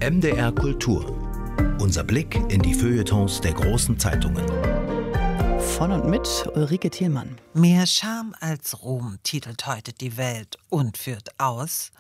MDR Kultur. Unser Blick in die Feuilletons der großen Zeitungen. Von und mit Ulrike Thielmann. Mehr Scham als Ruhm titelt heute die Welt und führt aus: